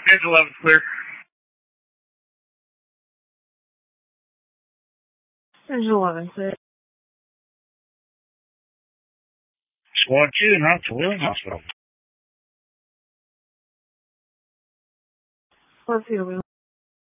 Edge 11 clear. Edge 11 clear. Squad 2, not to Wheeling Hospital. Squad 2 to Wheeling.